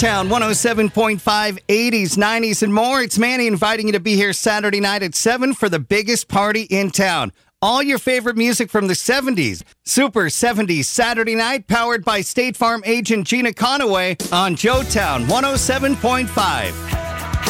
Town 107.5, 80s, 90s, and more. It's Manny inviting you to be here Saturday night at 7 for the biggest party in town. All your favorite music from the 70s. Super 70s Saturday night, powered by State Farm agent Gina Conaway on Joe Town 107.5.